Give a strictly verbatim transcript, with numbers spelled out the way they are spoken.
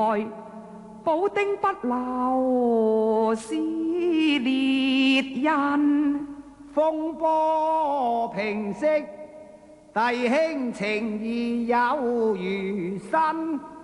來，補丁不留是列印。 風波平息，弟兄情誼有如新。